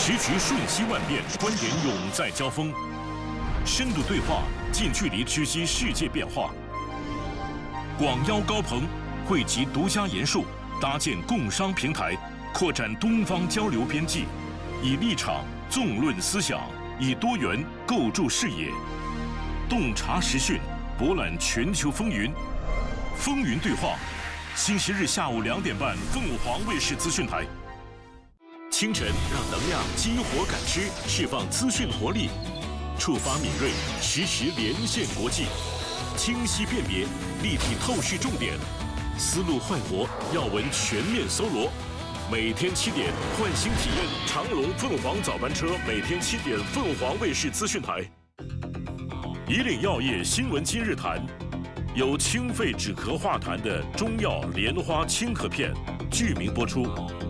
时局瞬息万变，观点永在交锋，深度对话，近距离知悉世界变化。广邀高朋，汇集独家研述，搭建共商平台，扩展东方交流边际，以立场纵论思想，以多元构筑视野，洞察时讯，博览全球风云。风云对话，星期日下午2点半，凤凰卫视资讯台。清晨让能量激活感知，释放资讯活力，触发敏锐，实时连线国际，清晰辨别，立体透视重点，思路焕活，要闻全面搜罗。每天7点，换新体验长隆凤凰早班车，每天7点，凤凰卫视资讯台。以岭药业新闻今日谈，有清肺止咳化痰的中药莲花清咳片，剧名播出。